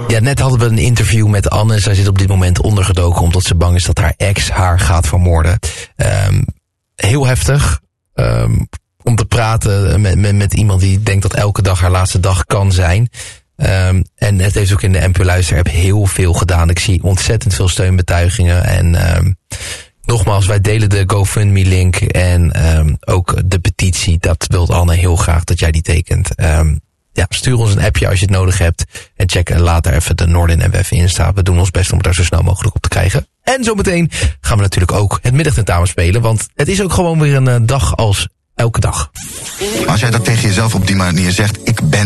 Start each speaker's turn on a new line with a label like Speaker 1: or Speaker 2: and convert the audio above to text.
Speaker 1: Ja, net hadden we een interview met Anne. Zij zit op dit moment ondergedoken omdat ze bang is dat haar ex haar gaat vermoorden. Heel heftig. Om te praten met iemand die denkt dat elke dag haar laatste dag kan zijn. En het heeft ook in de NPO Luister-app heel veel gedaan. Ik zie ontzettend veel steunbetuigingen. En nogmaals, wij delen de GoFundMe-link en ook de petitie. Dat wil Anne heel graag dat jij die tekent. Stuur ons een appje als je het nodig hebt. En check later even de Noordin en WEF Insta. We doen ons best om het daar zo snel mogelijk op te krijgen. En zometeen gaan we natuurlijk ook het middagtentamen spelen. Want het is ook gewoon weer een dag als elke dag.
Speaker 2: Als jij dat tegen jezelf op die manier zegt, ik ben